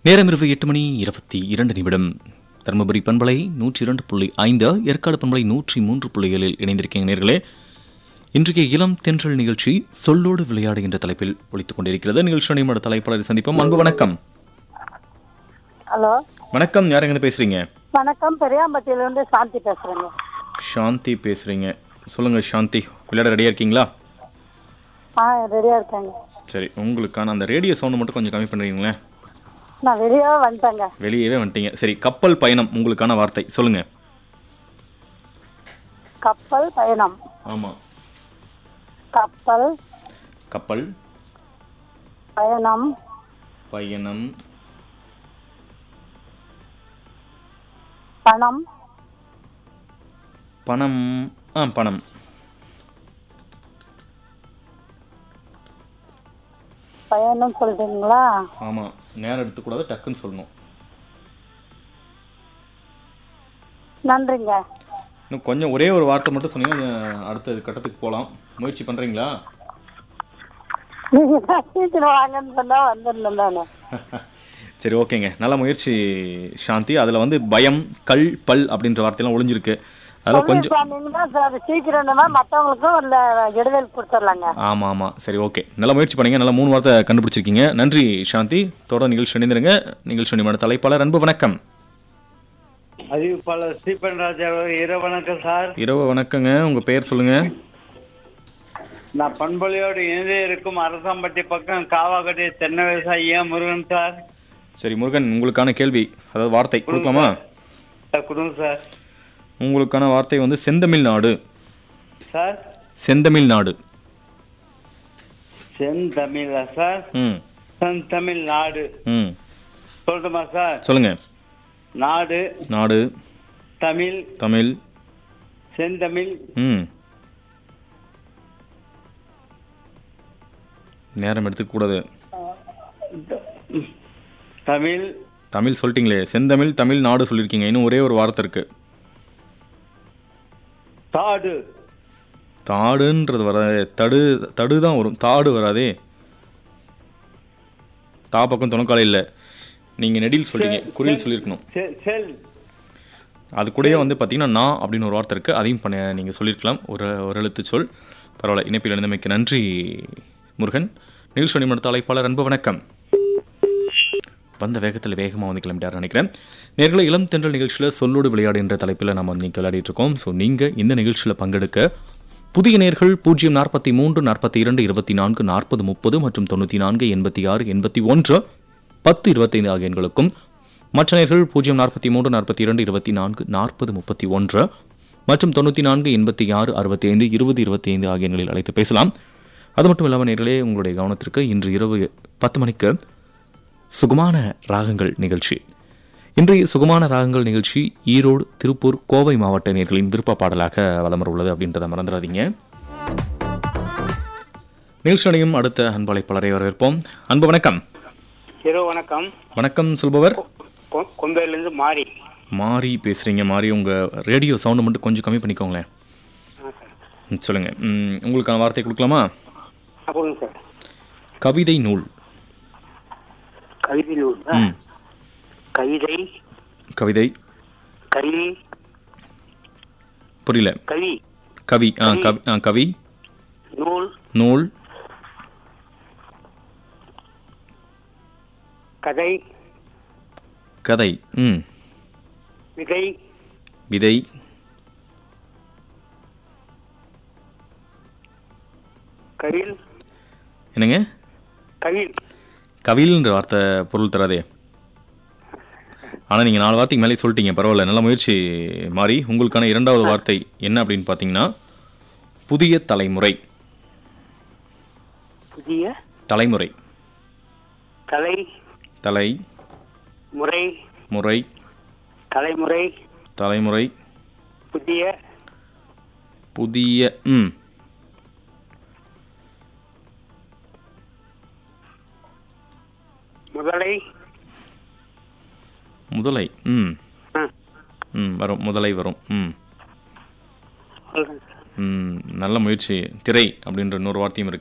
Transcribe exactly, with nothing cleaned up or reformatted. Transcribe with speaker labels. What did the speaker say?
Speaker 1: நேரம் இரவு எட்டு மணி இருபத்தி இரண்டு நிமிடம். தருமபுரி பண்பலை நூற்றி இரண்டு புள்ளி ஐந்து, ஏற்காடு பண்பலை நூற்றி மூன்று புள்ளிகளில் இணைந்திருக்கீங்க நேர்களே. இன்றைய இளம் தென்றல் நிகழ்ச்சி சொல்லோடு விளையாடு என்ற தலைப்பில் ஒலித்துக் கொண்டிருக்கிறது. நிகழ்ச்சியோட தலைப்பாளரை சந்திப்போம். அன்பு வணக்கம்.
Speaker 2: ஹலோ
Speaker 1: வணக்கம், யாருங்க பேசுறீங்க?
Speaker 2: வணக்கம், பெரியாம்பட்டியிலிருந்து சாந்தி பேசுறேங்க.
Speaker 1: சாந்தி பேசுறீங்க, சொல்லுங்க சாந்தி. விளையாட ரெடியா இருக்கீங்களா?
Speaker 2: ஆ ரெடியா இருக்காங்க.
Speaker 1: சரி, உங்களுக்கான அந்த ரேடியோ சவுண்ட் மட்டும் கொஞ்சம் கம்மி பண்ணுறீங்களே.
Speaker 2: நான் வெளியே வந்துட்டேங்க.
Speaker 1: வெளியவே வந்துட்டீங்க. சரி, கப்பல் பயணம் உங்களுக்கான வார்த்தை சொல்லுங்க.
Speaker 2: கப்பல் பயணம்.
Speaker 1: ஆமா,
Speaker 2: கப்பல்
Speaker 1: கப்பல்
Speaker 2: பயணம்.
Speaker 1: பயணம்.
Speaker 2: பணம்.
Speaker 1: பணம். ஆ பணம்.
Speaker 2: பயணம் சொல்றீங்களா?
Speaker 1: ஆமா, நேரம் எடுத்துக்கூடாது, டக்குன்னு சொல்லணும்.
Speaker 2: நன்றிங்க.
Speaker 1: இன்னும் கொஞ்சம் ஒரே ஒரு வார்த்தை மட்டும் சொன்னீங்கன்னா அடுத்த கட்டத்துக்கு போகலாம். முயற்சி பண்றீங்களா?
Speaker 2: நீங்க சீக்கிரம் வாங்கன்னு சொன்னா வந்துடணும் தானே.
Speaker 1: சரி, ஓகேங்க, நல்ல முயற்சி சாந்தி. அதில் வந்து பயம், கல், பல் அப்படின்ற வார்த்தையெல்லாம் ஒளிஞ்சிருக்கு. அதெல்லாம் கொஞ்சம்
Speaker 2: சீக்கிரம் மற்றவங்களுக்கும் ஒரு இடைவெளி கொடுத்துடலாங்க.
Speaker 1: ஆமாம் ஆமாம். சரி, ஓகே, நல்ல முயற்சி பண்ணீங்க. நல்லா மூணு வார்த்தை கண்டுபிடிச்சிருக்கீங்க. நன்றி சாந்தி. தொடர் நிகழ்ச்சி இணைந்திருங்க. நிகழ்ச்சி நிமிட தலைப்பாளர் அன்பு வணக்கம்.
Speaker 3: அறிவிப்பாளர் ஸ்டீபன் ராஜா, இரவு வணக்கம் சார்.
Speaker 1: இரவு வணக்கங்க. உங்கள் பெயர் சொல்லுங்க.
Speaker 3: நான் பண்பொழியோடு இணைந்தே இருக்கும் அரசாம்பட்டி பக்கம் காவாக்கட்டி தென்னை விவசாயி முருகன் சார்.
Speaker 1: சரி முருகன், உங்களுக்கான கேள்வி, அதாவது வார்த்தை கொடுக்கலாமா?
Speaker 3: கொடுங்க சார்.
Speaker 1: உங்களுக்கான வார்த்தை வந்து செந்தமிழ்நாடு.
Speaker 3: சார்
Speaker 1: செந்தமிழ்நாடு.
Speaker 3: செந்தமிழா சார்?
Speaker 1: ம்
Speaker 3: செந்தமிழ்நாடு.
Speaker 1: ம்
Speaker 3: சொல்லட்டுமா சார்?
Speaker 1: சொல்லுங்க.
Speaker 3: நாடு.
Speaker 1: நாடு.
Speaker 3: தமிழ்.
Speaker 1: தமிழ்.
Speaker 3: செந்தமிழ்.
Speaker 1: ம் நேரம் எடுத்துக்கூடாது.
Speaker 3: தமிழ்.
Speaker 1: தமிழ் சொல்லிட்டீங்களே. செந்தமிழ், தமிழ், நாடு சொல்லியிருக்கீங்க. இன்னும் ஒரே ஒரு வார்த்தை இருக்கு.
Speaker 3: தாடு.
Speaker 1: தாடுன்றது வராது. தடு தடு தான் வரும், தாடு வராதே. தா பக்கம் துணக்கால இல்லை. நீங்கள் நெடில் சொல்லிங்க, குறியில் சொல்லியிருக்கணும்.
Speaker 3: செல்.
Speaker 1: அது கூடயே வந்து பார்த்தீங்கன்னா நான் அப்படின்னு ஒரு வார்த்தை இருக்குது, அதையும் பண்ண நீங்கள் சொல்லியிருக்கலாம். ஒரு ஒரு எழுத்து சொல். பரவாயில்ல, இணைப்பில் இருந்தமைக்கு நன்றி முருகன். நிகழ்ச்சி நிமிட அழைப்பாளர் அன்பு வணக்கம். வந்த வேகத்தில் வேகமாக வந்து கிளம்பிட்டார் நினைக்கிறேன். நேர்களை இளம் தென்றல் நிகழ்ச்சியில் சொல்லோடு விளையாடு என்ற தலைப்பில் நம்ம வந்து விளையாடிட்டு இருக்கோம். ஸோ நீங்கள் இந்த நிகழ்ச்சியில் பங்கெடுக்க புதிய நேர்கள் பூஜ்ஜியம் நாற்பத்தி மூன்று நாற்பத்தி இரண்டு இருபத்தி நான்கு நாற்பது முப்பது மற்றும் தொண்ணூற்றி நான்கு எண்பத்தி ஆறு எண்பத்தி ஒன்று பத்து இருபத்தைந்து ஆகிய எண்களுக்கும், மற்ற நேர்கள் பூஜ்ஜியம் நாற்பத்தி மூன்று நாற்பத்தி இரண்டு இருபத்தி நான்கு நாற்பது முப்பத்தி ஒன்று மற்றும் தொண்ணூற்றி நான்கு எண்பத்தி ஆறு அறுபத்தி ஐந்து இருபது இருபத்தி ஐந்து ஆகிய எண்களில் அழைத்து பேசலாம். அது மட்டும் இல்லாமல் நேர்களே, உங்களுடைய கவனத்திற்கு இன்று இரவு பத்து மணிக்கு சுகமான ராகங்கள் நிகழ்ச்சி. இன்றைய சுகமான ராகங்கள் நிகழ்ச்சி ஈரோடு, திருப்பூர், கோவை மாவட்ட நேர்களின் விருப்ப பாடலாக வலம் வர உள்ளது அப்படின்றத மறந்துடாதீங்க. நிகழ்ச்சியடையும் அடுத்த அன்பு அழைப்பாளரை வரவேற்போம். அன்பு வணக்கம்.
Speaker 3: இரவு வணக்கம்.
Speaker 1: வணக்கம் சொல்பவர்
Speaker 3: கொம்பேலிருந்து மாறி.
Speaker 1: மாறி பேசுறீங்க. மாறி, உங்க ரேடியோ சவுண்ட் மட்டும் கொஞ்சம் கம்மி பண்ணிக்கோங்களேன். சொல்லுங்க. உங்களுக்கான வார்த்தை கொடுக்கலாமா? கவிதை நூல்.
Speaker 3: கவிதை நூல். கவிதை. கவிதை. கவி.
Speaker 1: புரியல.
Speaker 3: கவி.
Speaker 1: கவி. ஆ கவி.
Speaker 3: நூல்.
Speaker 1: நூல்.
Speaker 3: கதை.
Speaker 1: கதை. ம்
Speaker 3: விதை.
Speaker 1: விதை.
Speaker 3: கவில்.
Speaker 1: என்னங்க?
Speaker 3: கவில்.
Speaker 1: கவில்ன்ற வார்த்தை பொருள் தராதே. ஆனால் நீங்கள் நாலு வார்த்தைக்கு மேலே சொல்லிட்டீங்க. பரவாயில்ல, நல்ல முயற்சி மாறி. உங்களுக்கான இரண்டாவது வார்த்தை என்ன அப்படின்னு பார்த்தீங்கன்னா புதிய தலைமுறை.
Speaker 3: புதிய
Speaker 1: தலைமுறை.
Speaker 3: தலை.
Speaker 1: தலை.
Speaker 3: முறை.
Speaker 1: முறை.
Speaker 3: தலைமுறை.
Speaker 1: தலைமுறை.
Speaker 3: புதிய.
Speaker 1: புதிய. ம்
Speaker 3: முதலை.
Speaker 1: முதலை. ம் ம் வரும், முதலை வரும். ம் ம் நல்ல முயற்சி. திரை அப்படின்ற இன்னொரு வார்த்தையும் இருக்கு.